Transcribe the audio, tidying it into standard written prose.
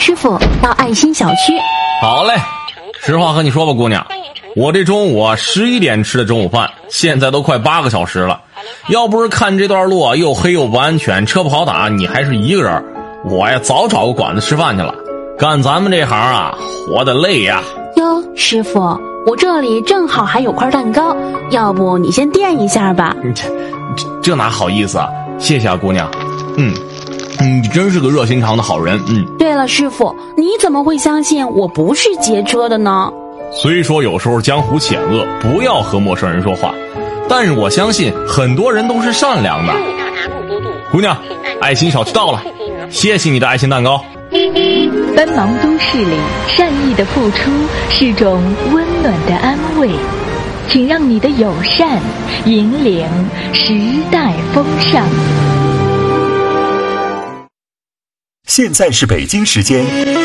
师傅到爱心小区。 好嘞，实话和你说吧，姑娘，我这中午11点吃的中午饭，现在都快8个小时了。要不是看这段路又黑又不安全，车不好打，你还是一个人，我呀早找个馆子吃饭去了。干咱们这行啊，活得累呀。 哟，师傅，我这里正好还有块蛋糕，要不你先垫一下吧。 这哪好意思啊，谢谢啊，姑娘。你真是个热心肠的好人。 对了，师傅，你怎么会相信我不是劫车的呢？ 虽说有时候江湖险恶，不要和陌生人说话，但是我相信很多人都是善良的。姑娘，爱心小区到了，谢谢你的爱心蛋糕。 奔忙都市里，善意的付出是种温暖的安慰，请让你的友善引领时代风尚。 现在是北京时间